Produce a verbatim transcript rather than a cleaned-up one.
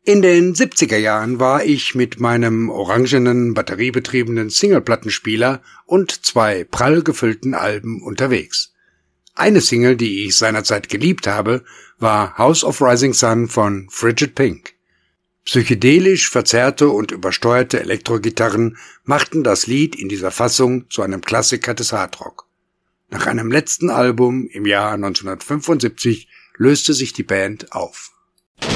In den siebziger Jahren war ich mit meinem orangenen, batteriebetriebenen Singleplattenspieler und zwei prall gefüllten Alben unterwegs. Eine Single, die ich seinerzeit geliebt habe, war House of Rising Sun von Frigid Pink. Psychedelisch verzerrte und übersteuerte Elektrogitarren machten das Lied in dieser Fassung zu einem Klassiker des Hardrock. Nach einem letzten Album im Jahr neunzehnhundertfünfundsiebzig löste sich die Band auf.